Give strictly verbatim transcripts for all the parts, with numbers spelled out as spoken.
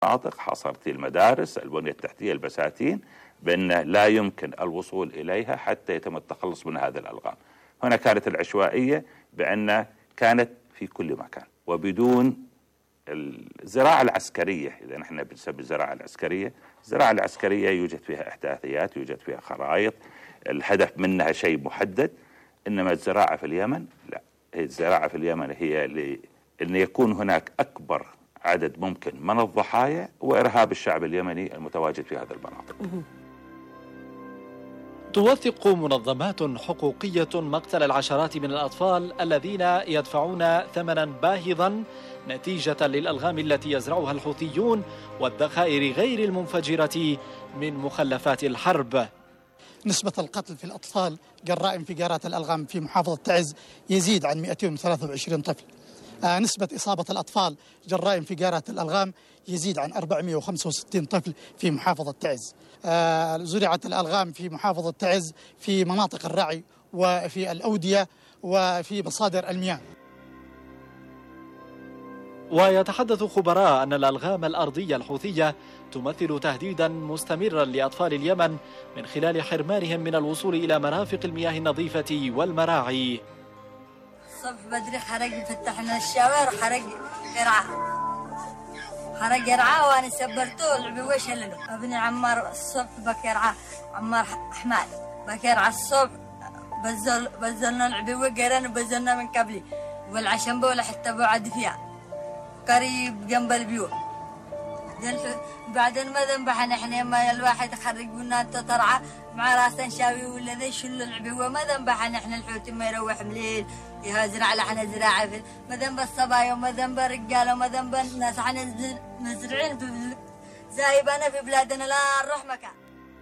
المناطق، حصرت المدارس، البنية التحتية، البساتين، بأن لا يمكن الوصول إليها حتى يتم التخلص من هذه الألغام. هنا كانت العشوائية بأن كانت في كل مكان، وبدون الزراعة العسكرية. إذا نحن بنسمي الزراعة العسكرية، الزراعة العسكرية يوجد فيها إحداثيات، يوجد فيها خرائط، الهدف منها شيء محدد. إنما الزراعة في اليمن لا، الزراعة في اليمن هي لأن يكون هناك أكبر عدد ممكن من الضحايا وإرهاب الشعب اليمني المتواجد في هذه المناطق. توثق منظمات حقوقية مقتل العشرات من الأطفال الذين يدفعون ثمنا باهظا نتيجة للألغام التي يزرعها الحوثيون والذخائر غير المنفجرة من مخلفات الحرب. نسبة القتل في الأطفال جراء انفجارات الألغام في محافظة تعز يزيد عن مئتين وثلاثة وعشرين طفل. آه نسبة إصابة الأطفال جراء انفجارات الألغام يزيد عن أربعمئة وخمسة وستين طفل في محافظة تعز. آه زرعت الألغام في محافظة تعز في مناطق الرعي وفي الأودية وفي مصادر المياه. ويتحدث خبراء أن الألغام الأرضية الحوثية تمثل تهديدا مستمرا لأطفال اليمن من خلال حرمانهم من الوصول إلى مرافق المياه النظيفة والمراعي. الصبح بدري حرق فتحنا الشاور وحرق قرعة حرق قرعة وأنا سبرته لعبي وشلله. ابني عمار الصبح بكرعة عمار أحمد بكرعة الصبح بزل بزلنا لعبي وقرن وبزلنا من قبلي والعشان بولا حتى بعد فيها قريب جنب البيوت. بعدين ما ذنبح نحن ما الواحد خرج قلنا انت ترعى مع راسا شاوي ولا ذي شل العبي وما ذنبح نحن الحوت ما يروح مليل يهازر على حنا زراعه ما ذنب الصبايا وما ذنب الرجال وما ذنب الناس حنا مزرعين زايبنا في بلادنا لا نروح مكان.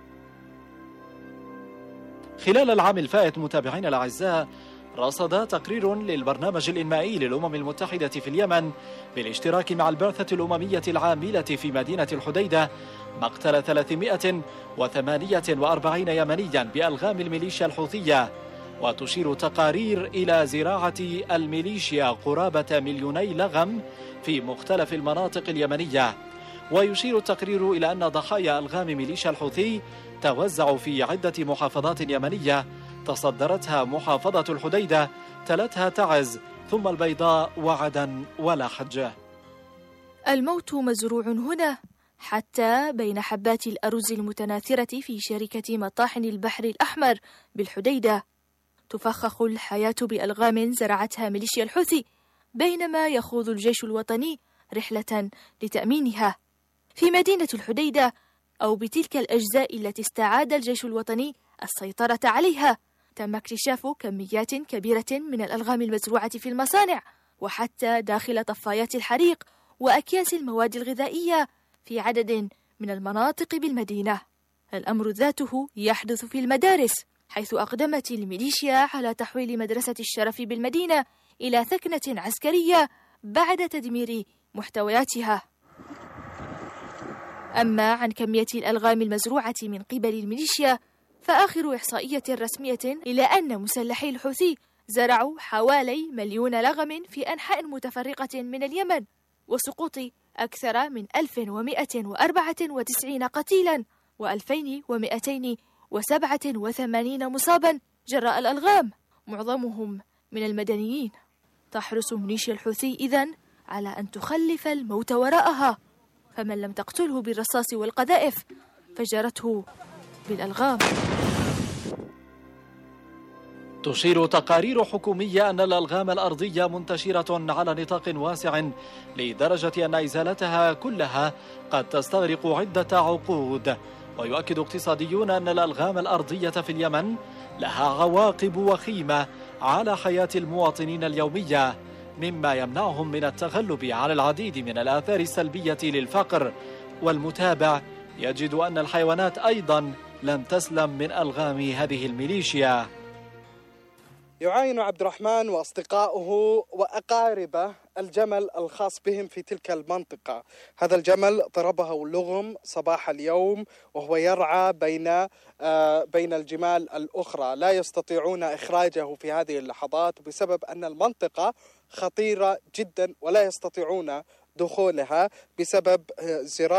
خلال العام الفائت متابعين الأعزاء رصد تقرير للبرنامج الإنمائي للأمم المتحدة في اليمن بالاشتراك مع البعثة الأممية العاملة في مدينة الحديدة مقتل ثلاثمئة وثمانية وأربعين يمنيا بألغام الميليشيا الحوثية. وتشير تقارير إلى زراعة الميليشيا قرابة مليوني لغم في مختلف المناطق اليمنية. ويشير التقرير إلى أن ضحايا ألغام ميليشيا الحوثي توزعوا في عدة محافظات يمنية تصدرتها محافظة الحديدة، تلتها تعز، ثم البيضاء وعدن ولحج. الموت مزروع هنا حتى بين حبات الأرز المتناثرة في شركة مطاحن البحر الأحمر بالحديدة. تفخخ الحياة بألغام زرعتها ميليشيا الحوثي بينما يخوض الجيش الوطني رحلة لتأمينها. في مدينة الحديدة أو بتلك الأجزاء التي استعاد الجيش الوطني السيطرة عليها تم اكتشاف كميات كبيرة من الألغام المزروعة في المصانع وحتى داخل طفايات الحريق وأكياس المواد الغذائية في عدد من المناطق بالمدينة. الأمر ذاته يحدث في المدارس، حيث أقدمت الميليشيا على تحويل مدرسة الشرف بالمدينة إلى ثكنة عسكرية بعد تدمير محتوياتها. أما عن كمية الألغام المزروعة من قبل الميليشيا فآخر إحصائية رسمية إلى أن مسلحي الحوثي زرعوا حوالي مليون لغم في أنحاء متفرقة من اليمن، وسقوط أكثر من ألف ومئة وأربعة وتسعين قتيلا وألفين ومئتين وسبعة وثمانين مصابا جراء الألغام، معظمهم من المدنيين. تحرص ميليشيا الحوثي إذن على أن تخلف الموت وراءها، فمن لم تقتله بالرصاص والقذائف فجرته بالألغام. تشير تقارير حكومية أن الألغام الأرضية منتشرة على نطاق واسع لدرجة أن إزالتها كلها قد تستغرق عدة عقود. ويؤكد اقتصاديون أن الألغام الأرضية في اليمن لها عواقب وخيمة على حياة المواطنين اليومية، مما يمنعهم من التغلب على العديد من الآثار السلبية للفقر. والمتابع يجد أن الحيوانات أيضا لم تسلم من ألغام هذه الميليشيا. يعاين عبد الرحمن وأصدقائه وأقاربه الجمل الخاص بهم في تلك المنطقة. هذا الجمل ضربه اللغم صباح اليوم وهو يرعى بين بين الجمال الأخرى، لا يستطيعون إخراجه في هذه اللحظات بسبب أن المنطقة خطيرة جدا ولا يستطيعون دخولها بسبب زراعة